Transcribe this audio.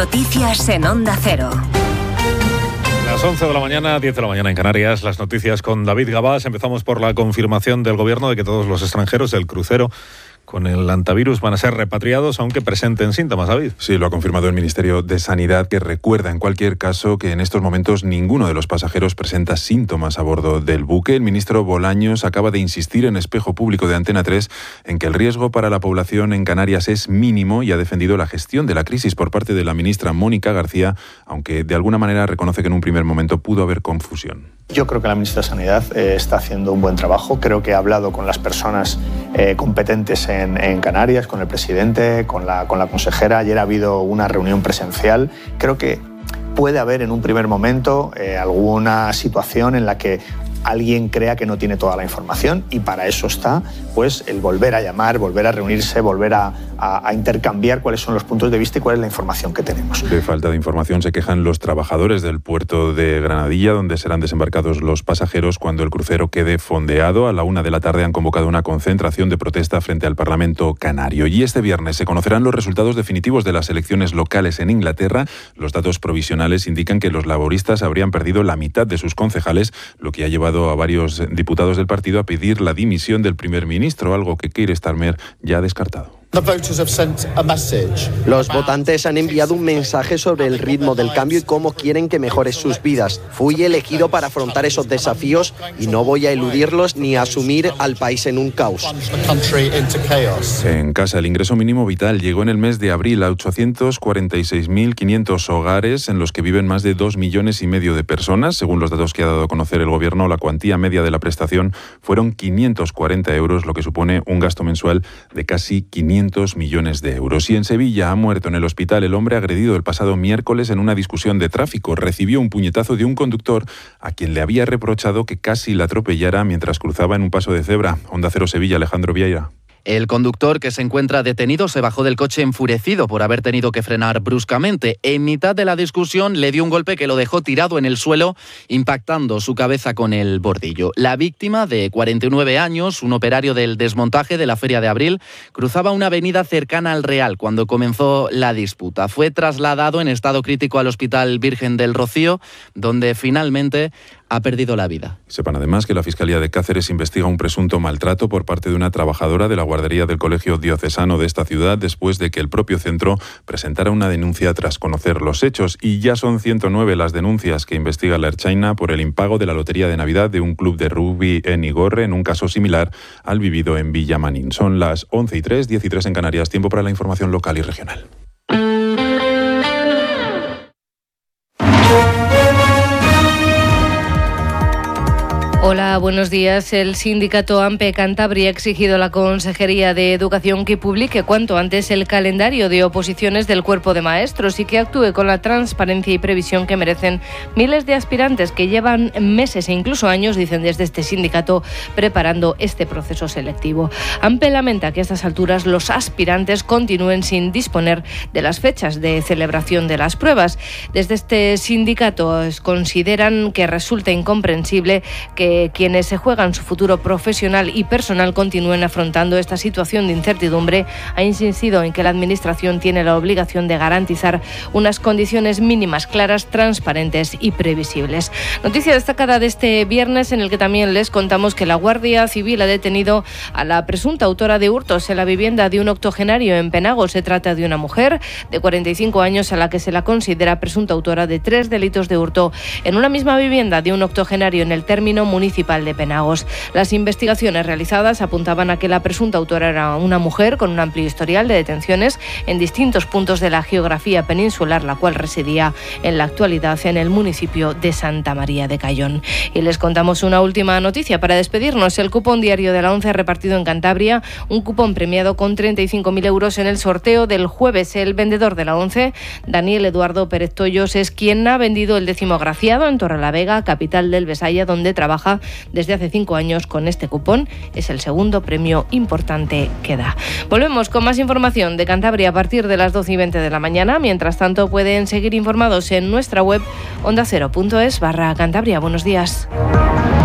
Noticias en Onda Cero. Las 11 de la mañana, 10 de la mañana en Canarias, las noticias con David Gabás. Empezamos por la confirmación del Gobierno de que todos los extranjeros del crucero con el hantavirus van a ser repatriados, aunque presenten síntomas, David. Sí, lo ha confirmado el Ministerio de Sanidad, que recuerda en cualquier caso que en estos momentos ninguno de los pasajeros presenta síntomas a bordo del buque. El ministro Bolaños acaba de insistir en Espejo Público de Antena 3 en que el riesgo para la población en Canarias es mínimo y ha defendido la gestión de la crisis por parte de la ministra Mónica García, aunque de alguna manera reconoce que en un primer momento pudo haber confusión. Yo creo que la ministra de Sanidad está haciendo un buen trabajo. Creo que ha hablado con las personas competentes en Canarias, con el presidente, con la consejera. Ayer ha habido una reunión presencial. Creo que puede haber en un primer momento alguna situación en la que alguien crea que no tiene toda la información, y para eso está pues el volver a llamar, volver a reunirse, volver a intercambiar cuáles son los puntos de vista y cuál es la información que tenemos. De falta de información se quejan los trabajadores del puerto de Granadilla, donde serán desembarcados los pasajeros cuando el crucero quede fondeado. A la 1 de la tarde han convocado una concentración de protesta frente al Parlamento canario. Y este viernes se conocerán los resultados definitivos de las elecciones locales en Inglaterra. Los datos provisionales indican que los laboristas habrían perdido la mitad de sus concejales, lo que ha llevado a varios diputados del partido a pedir la dimisión del primer ministro, algo que Keir Starmer ya ha descartado. Los votantes han enviado un mensaje sobre el ritmo del cambio y cómo quieren que mejore sus vidas. Fui elegido para afrontar esos desafíos y no voy a eludirlos ni a asumir al país en un caos. En casa, el ingreso mínimo vital llegó en el mes de abril a 846.500 hogares, en los que viven más de 2,5 millones de personas. Según los datos que ha dado a conocer el Gobierno, la cuantía media de la prestación fueron 540 euros, lo que supone un gasto mensual de casi 500 millones de euros. Y en Sevilla ha muerto en el hospital el hombre agredido el pasado miércoles en una discusión de tráfico. Recibió un puñetazo de un conductor a quien le había reprochado que casi la atropellara mientras cruzaba en un paso de cebra. Onda Cero Sevilla, Alejandro Vieira. El conductor, que se encuentra detenido, se bajó del coche enfurecido por haber tenido que frenar bruscamente. En mitad de la discusión le dio un golpe que lo dejó tirado en el suelo, impactando su cabeza con el bordillo. La víctima, de 49 años, un operario del desmontaje de la Feria de Abril, cruzaba una avenida cercana al Real cuando comenzó la disputa. Fue trasladado en estado crítico al Hospital Virgen del Rocío, donde finalmente ha perdido la vida. Sepan además que la Fiscalía de Cáceres investiga un presunto maltrato por parte de una trabajadora de la guardería del Colegio Diocesano de esta ciudad, después de que el propio centro presentara una denuncia tras conocer los hechos. Y ya son 109 las denuncias que investiga la Ertzaintza por el impago de la lotería de Navidad de un club de rugby en Igorre, en un caso similar al vivido en Villamanín. Son las 11:03, 10:03 en Canarias. Tiempo para la información local y regional. Hola, buenos días. El sindicato AMPE Cantabria ha exigido a la Consejería de Educación que publique cuanto antes el calendario de oposiciones del cuerpo de maestros y que actúe con la transparencia y previsión que merecen miles de aspirantes que llevan meses e incluso años, dicen desde este sindicato, preparando este proceso selectivo. AMPE lamenta que a estas alturas los aspirantes continúen sin disponer de las fechas de celebración de las pruebas. Desde este sindicato consideran que resulta incomprensible que quienes se juegan su futuro profesional y personal continúen afrontando esta situación de incertidumbre. Ha insistido en que la Administración tiene la obligación de garantizar unas condiciones mínimas claras, transparentes y previsibles. Noticia destacada de este viernes, en el que también les contamos que la Guardia Civil ha detenido a la presunta autora de hurtos en la vivienda de un octogenario en Penagos. Se trata de una mujer de 45 años a la que se la considera presunta autora de 3 delitos de hurto en una misma vivienda de un octogenario en el término municipal de Penagos. Las investigaciones realizadas apuntaban a que la presunta autora era una mujer con un amplio historial de detenciones en distintos puntos de la geografía peninsular, la cual residía en la actualidad en el municipio de Santa María de Cayón. Y les contamos una última noticia para despedirnos. El cupón diario de la ONCE repartido en Cantabria, un cupón premiado con 35.000 euros en el sorteo del jueves. El vendedor de la ONCE, Daniel Eduardo Pérez Toyos, es quien ha vendido el 10º agraciado en Torrelavega, capital del Besaya, donde trabaja desde hace 5 años con este cupón. Es el segundo premio importante que da. Volvemos con más información de Cantabria a partir de las 12:20 de la mañana. Mientras tanto, pueden seguir informados en nuestra web ondacero.es/Cantabria. Buenos días.